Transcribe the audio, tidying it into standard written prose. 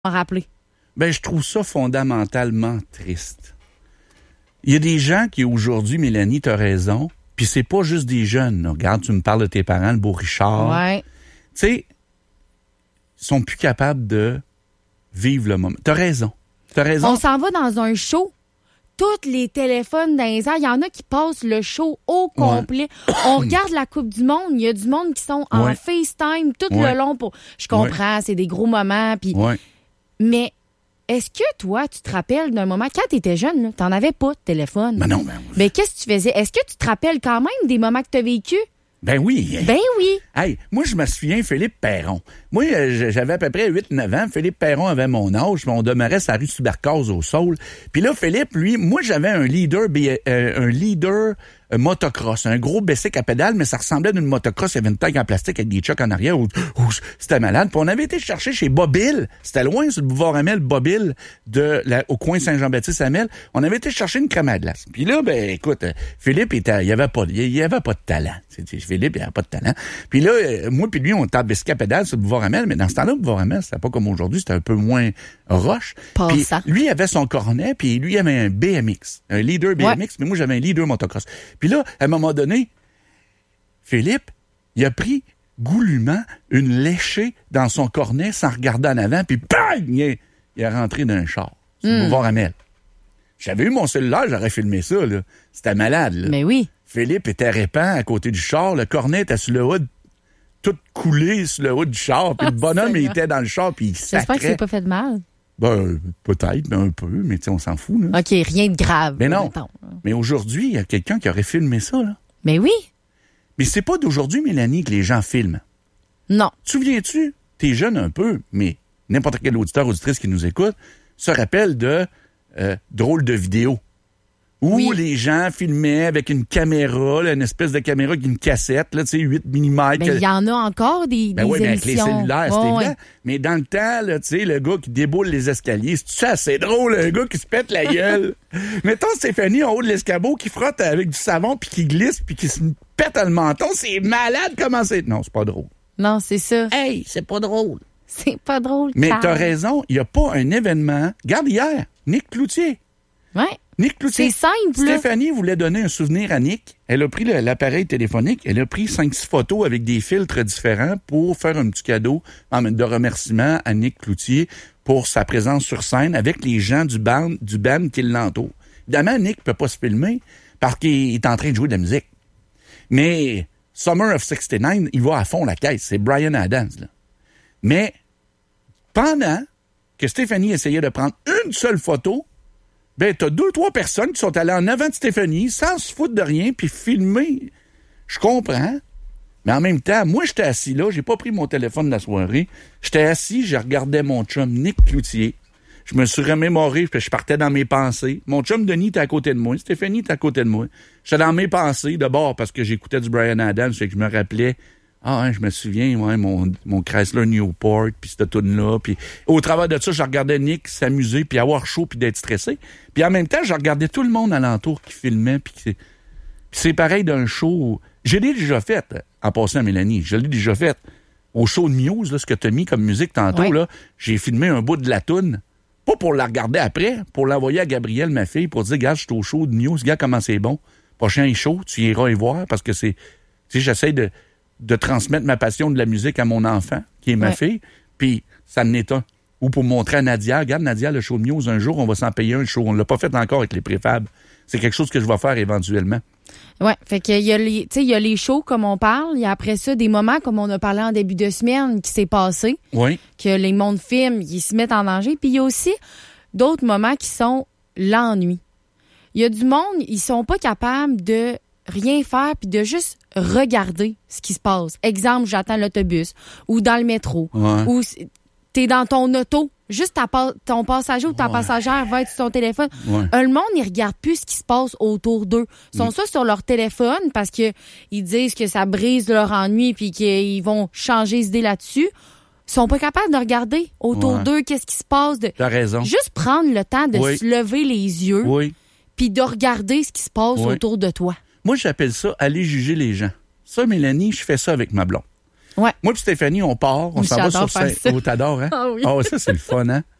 rappeler. Ben, je trouve ça fondamentalement triste. Il y a des gens qui, aujourd'hui, Mélanie, t'as raison, puis c'est pas juste des jeunes. Là. Regarde, tu me parles de tes parents, le beau Richard. Ouais. Tu sais, ils sont plus capables de vivre le moment. T'as raison. On s'en va dans un show. Tous les téléphones dans les airs, il y en a qui passent le show au complet. Ouais. On regarde la Coupe du Monde, il y a du monde qui sont en FaceTime tout le long. Je comprends, c'est des gros moments. Pis... Mais est-ce que toi, tu te rappelles d'un moment, quand tu étais jeune, tu n'en avais pas de téléphone? Ben non. Ben qu'est-ce que tu faisais? Est-ce que tu te rappelles quand même des moments que tu as vécu? Ben oui. Ben oui. Hey, moi, je me souviens, Philippe Perron. Moi, j'avais à peu près 8-9 ans. Philippe Perron avait mon âge, mais on demeurait sur la rue Tubercase au Saule. Puis là, Philippe, lui, moi, j'avais un leader motocross, un gros bicycle à pédale, mais ça ressemblait à une motocross. Il y avait une tank en plastique avec des chocs en arrière. C'était malade. Puis on avait été chercher chez Bobil. C'était loin sur le boulevard Amel, Bobil, au coin Saint-Jean-Baptiste-Amel. On avait été chercher une crème à glace. Puis là, ben, écoute, Philippe, il avait pas de talent. Philippe, il avait pas de talent. Puis là, moi puis lui, on était en bicycle à pédale sur le boulevard Amel, mais dans ce temps-là, le boulevard Amel, c'était pas comme aujourd'hui, c'était un peu moins roche. Puis lui, il avait son cornet, puis lui, il avait un BMX, un leader BMX, mais moi, j'avais un leader motocross. Puis là, à un moment donné, Philippe, il a pris goulûment une léchée dans son cornet sans regarder en avant, puis bang! Il est rentré dans un char sur le boulevard Amel. J'avais eu mon cellulaire, j'aurais filmé ça, là. C'était malade, là. Mais oui. Philippe était répand à côté du char, le cornet était sur le hood, tout coulé sur le haut du char, puis le bonhomme, il était dans le char, puis il sacrait. J'espère que c'est pas fait de mal. Ben, peut-être, mais un peu, mais tu sais, on s'en fout, là. OK, rien de grave. Mais non. Mais aujourd'hui, il y a quelqu'un qui aurait filmé ça, là. Mais oui. Mais c'est pas d'aujourd'hui, Mélanie, que les gens filment. Non. Te souviens-tu? T'es jeune un peu, mais n'importe quel auditeur, auditrice qui nous écoute se rappelle de drôles de vidéos. Où les gens filmaient avec une caméra, là, une espèce de caméra avec une cassette, là, tu sais, 8 mm. Ben, il y en a encore des oui, mais avec les cellulaires, c'est évident. Ouais. Mais dans le temps, là, tu sais, le gars qui déboule les escaliers, c'est assez drôle, un gars qui se pète la gueule. Mettons Stéphanie en haut de l'escabeau qui frotte avec du savon puis qui glisse puis qui se pète le menton. C'est malade comment c'est. Non, c'est pas drôle. Non, c'est ça. Hey, c'est pas drôle. C'est pas drôle. Mais t'as raison, il n'y a pas un événement. Regarde hier, Nick Cloutier. Ouais. Nick Cloutier. C'est simple. Stéphanie voulait donner un souvenir à Nick. Elle a pris l'appareil téléphonique. Elle a pris 5-6 photos avec des filtres différents pour faire un petit cadeau de remerciement à Nick Cloutier pour sa présence sur scène avec les gens du band qui l'entourent. Évidemment, Nick ne peut pas se filmer parce qu'il est en train de jouer de la musique. Mais Summer of 69, il va à fond la caisse. C'est Bryan Adams, là. Mais pendant que Stéphanie essayait de prendre une seule photo, ben, t'as 2-3 personnes qui sont allées en avant de Stéphanie sans se foutre de rien puis filmer. Je comprends. Mais en même temps, moi, j'étais assis là. J'ai pas pris mon téléphone de la soirée. J'étais assis, je regardais mon chum Nick Cloutier. Je me suis remémoré, je partais dans mes pensées. Mon chum Denis était à côté de moi. Stéphanie était à côté de moi. J'étais dans mes pensées, d'abord parce que j'écoutais du Bryan Adams, fait que je me rappelais. Ah, hein, je me souviens, mon Chrysler Newport, puis cette toune-là. Puis au travers de ça, je regardais Nick s'amuser, puis avoir chaud, puis d'être stressé. Puis en même temps, je regardais tout le monde alentour qui filmait, puis c'est pareil d'un show. Je l'ai déjà fait, en passant à Mélanie. Je l'ai déjà fait. Au show de Muse, là, ce que tu as mis comme musique tantôt, là, j'ai filmé un bout de la toune. Pas pour la regarder après, pour l'envoyer à Gabrielle, ma fille, pour dire, regarde, je suis au show de Muse, regarde comment c'est bon. Prochain est chaud, tu iras y voir, parce que c'est... Tu sais, j'essaie de transmettre ma passion de la musique à mon enfant, qui est ma fille, puis ça en est un. Ou pour montrer à Nadia, regarde Nadia, le show de Muse, un jour, on va s'en payer un show. On l'a pas fait encore avec les préfabs. C'est quelque chose que je vais faire éventuellement. Oui, fait qu'il y a il y a les shows, comme on parle. Il y a après ça des moments, comme on a parlé en début de semaine, qui s'est passé. Oui. Que les mondes filment, ils se mettent en danger. Puis il y a aussi d'autres moments qui sont l'ennui. Il y a du monde, ils sont pas capables de rien faire puis de juste regarder ce qui se passe. Exemple, j'attends l'autobus ou dans le métro ou t'es dans ton auto, juste ton passager ou ta passagère va être sur ton téléphone. Le monde, ils regardent plus ce qui se passe autour d'eux. Ils sont ça sur leur téléphone parce que ils disent que ça brise leur ennui puis qu'ils vont changer d'idée là-dessus. Ils sont pas capables de regarder autour d'eux qu'est-ce qui se passe. T'as raison. Juste prendre le temps de se lever les yeux puis de regarder ce qui se passe autour de toi. Moi, j'appelle ça aller juger les gens. Ça, Mélanie, je fais ça avec ma blonde. Ouais. Moi et Stéphanie, on part, on s'en va J'adore sur faire Saint... ça. Oh, t'adores, hein? Ah oui. Oh, ça, c'est le fun, hein?